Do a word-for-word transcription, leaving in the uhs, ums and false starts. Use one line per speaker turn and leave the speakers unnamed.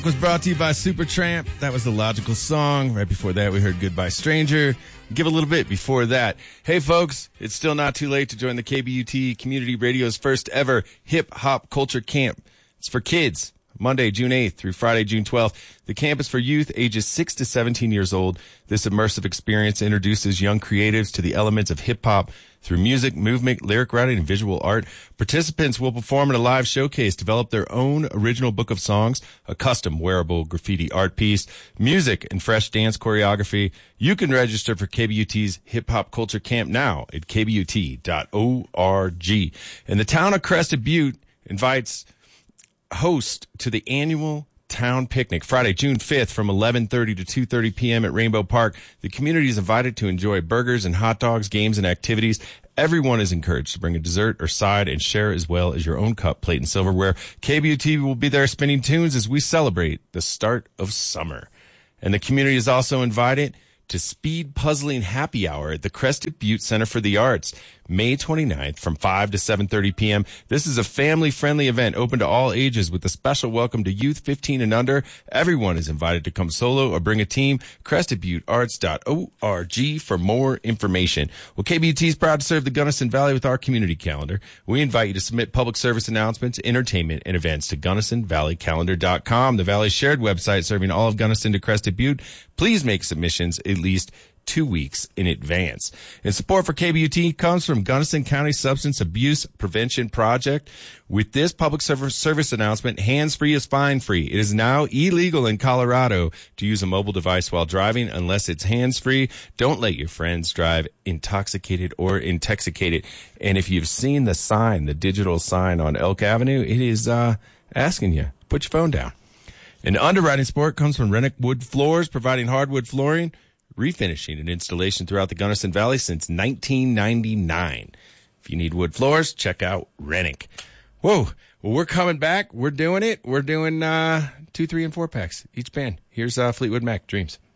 Was brought to you by Supertramp. That was the Logical Song. Right before that, we heard Goodbye Stranger. Give a little bit before that. Hey, folks, it's still not too late to join the K B U T Community Radio's first ever hip hop culture camp. It's for kids. Monday, June eighth through Friday, June twelfth. The camp is for youth ages six to seventeen years old. This immersive experience introduces young creatives to the elements of hip-hop through music, movement, lyric writing, and visual art. Participants will perform in a live showcase, develop their own original book of songs, a custom wearable graffiti art piece, music, and fresh dance choreography. You can register for K B U T's Hip-Hop Culture Camp now at k b u t dot org. And the town of Crested Butte invites host to the annual town picnic Friday, June fifth from eleven thirty to two thirty p.m. at Rainbow Park. The community is invited to enjoy burgers and hot dogs, games, and activities. Everyone is encouraged to bring a dessert or side and share as well as your own cup, plate, and silverware. K B U T will be there spinning tunes as we celebrate the start of summer. And the community is also invited to Speed Puzzling Happy Hour at the Crested Butte Center for the Arts, May twenty-ninth from five to seven thirty p.m. This is a family-friendly event open to all ages with a special welcome to youth fifteen and under. Everyone is invited to come solo or bring a team. crested butte arts dot org for more information. Well, K B U T is proud to serve the Gunnison Valley with our community calendar. We invite you to submit public service announcements, entertainment, and events to gunnison valley calendar dot com, the Valley's shared website serving all of Gunnison to Crested Butte. Please make submissions at least two weeks in advance. And support for K B U T comes from Gunnison County Substance Abuse Prevention Project. With this public service announcement, hands-free is fine-free. It is now illegal in Colorado to use a mobile device while driving unless it's hands-free. Don't let your friends drive intoxicated or intoxicated. And if you've seen the sign, the digital sign on Elk Avenue, it is uh, asking you, put your phone down. And underwriting support comes from Rennick Wood Floors, providing hardwood flooring, refinishing and installation throughout the Gunnison Valley since nineteen ninety-nine. If you need wood floors, check out Rennick. Whoa. Well, we're coming back. We're doing it. We're doing uh, two, three, and four packs each band. Here's uh, Fleetwood Mac, Dreams.